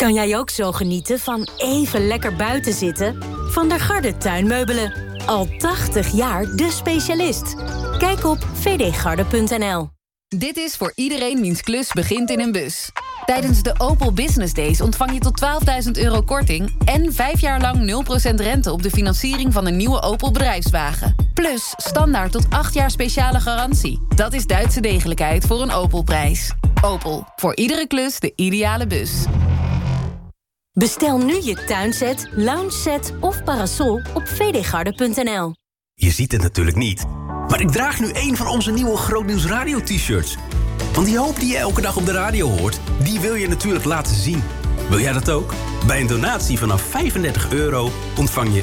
Kan jij ook zo genieten van even lekker buiten zitten? Van der Garde tuinmeubelen. Al 80 jaar de specialist. Kijk op vdgarde.nl. Dit is voor iedereen wiens klus begint in een bus. Tijdens de Opel Business Days ontvang je tot €12.000 korting... en 5 jaar lang 0% rente op de financiering van een nieuwe Opel bedrijfswagen. Plus standaard tot 8 jaar speciale garantie. Dat is Duitse degelijkheid voor een Opel-prijs. Opel, voor iedere klus de ideale bus. Bestel nu je tuinset, loungeset of parasol op vdgarde.nl. Je ziet het natuurlijk niet, maar ik draag nu een van onze nieuwe Grootnieuws Radio t-shirts. Want die hoop die je elke dag op de radio hoort, die wil je natuurlijk laten zien. Wil jij dat ook? Bij een donatie vanaf €35 ontvang je